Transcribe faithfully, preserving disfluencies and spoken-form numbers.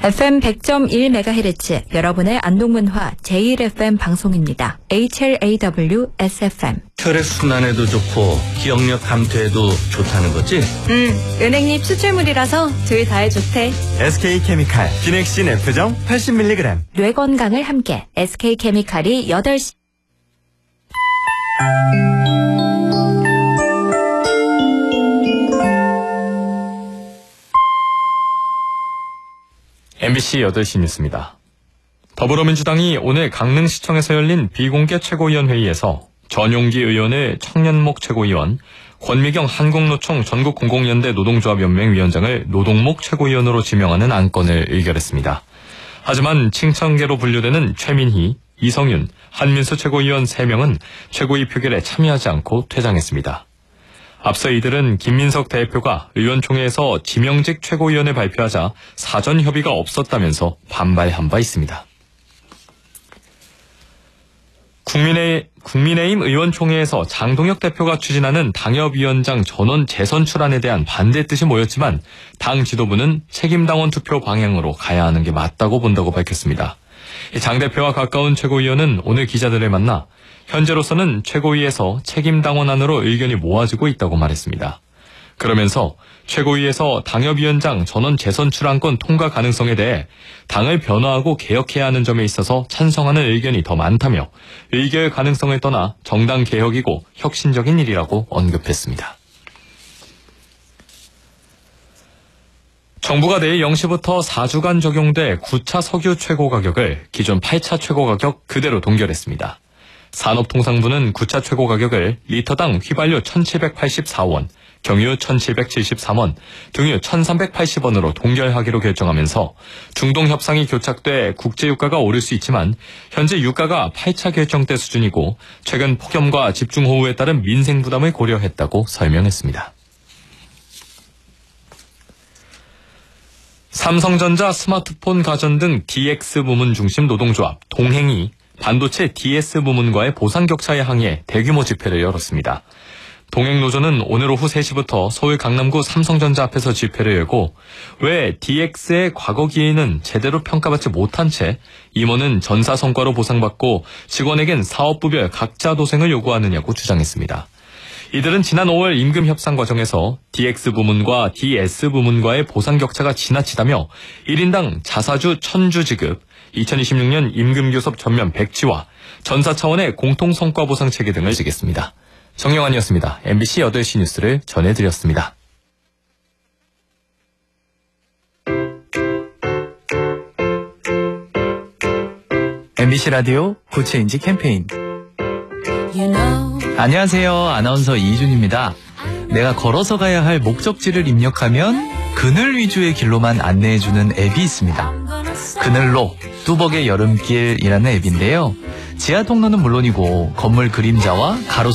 에프엠 백 점 일 메가헤르츠 여러분의 안동문화 제일 에프엠 방송입니다. 에이치엘에이더블유 에스에프엠. 혈액순환에도 좋고 기억력 감퇴에도 좋다는 거지? 음, 은행잎 추출물이라서 둘 다에 좋대. 에스케이케미칼 비넥신 F정 팔십 밀리그램. 뇌 건강을 함께 에스케이케미칼이 여덟 시. 엠비씨 여덟 시 뉴스입니다. 더불어민주당이 오늘 강릉시청에서 열린 비공개 최고위원 회의에서 전용기 의원을 청년목 최고위원, 권미경 한국노총 전국공공연대 노동조합연맹 위원장을 노동목 최고위원으로 지명하는 안건을 의결했습니다. 하지만 칭청계로 분류되는 최민희, 이성윤, 한민수 최고위원 세 명은 최고위 표결에 참여하지 않고 퇴장했습니다. 앞서 이들은 김민석 대표가 의원총회에서 지명직 최고위원을 발표하자 사전 협의가 없었다면서 반발한 바 있습니다. 국민의, 국민의힘 의원총회에서 장동혁 대표가 추진하는 당협위원장 전원 재선출안에 대한 반대 뜻이 모였지만 당 지도부는 책임당원 투표 방향으로 가야 하는 게 맞다고 본다고 밝혔습니다. 장 대표와 가까운 최고위원은 오늘 기자들을 만나 현재로서는 최고위에서 책임당원안으로 의견이 모아지고 있다고 말했습니다. 그러면서 최고위에서 당협위원장 전원 재선출안건 통과 가능성에 대해 당을 변화하고 개혁해야 하는 점에 있어서 찬성하는 의견이 더 많다며 의결 가능성을 떠나 정당 개혁이고 혁신적인 일이라고 언급했습니다. 정부가 내일 영 시부터 사 주간 적용돼 구 차 석유 최고 가격을 기존 팔 차 최고 가격 그대로 동결했습니다. 산업통상부는 구 차 최고 가격을 리터당 휘발유 천칠백팔십사 원, 경유 천칠백칠십삼 원, 등유 천삼백팔십 원으로 동결하기로 결정하면서 중동 협상이 교착돼 국제 유가가 오를 수 있지만 현재 유가가 팔 차 결정 때 수준이고 최근 폭염과 집중호우에 따른 민생 부담을 고려했다고 설명했습니다. 삼성전자 스마트폰 가전 등 디엑스 부문 중심 노동조합 동행이 반도체 디에스 부문과의 보상 격차에 항의해 대규모 집회를 열었습니다. 동행노조는 오늘 오후 세 시부터 서울 강남구 삼성전자 앞에서 집회를 열고 왜 디엑스의 과거 기회는 제대로 평가받지 못한 채 임원은 전사 성과로 보상받고 직원에겐 사업부별 각자 도생을 요구하느냐고 주장했습니다. 이들은 지난 오월 임금 협상 과정에서 디엑스 부문과 디에스 부문과의 보상 격차가 지나치다며 일 인당 자사주 천 주 지급, 이천이십육 년 임금 교섭 전면 백지화, 전사 차원의 공통 성과 보상 체계 등을 지겠습니다. 정영환이었습니다. 엠비씨 여덟 시 뉴스를 전해드렸습니다. 엠비씨 라디오 구체인지 캠페인. You know. 안녕하세요. 아나운서 이준입니다. 내가 걸어서 가야 할 목적지를 입력하면 그늘 위주의 길로만 안내해주는 앱이 있습니다. 그늘로 뚜벅의 여름길이라는 앱인데요. 지하 통로는 물론이고 건물 그림자와 가로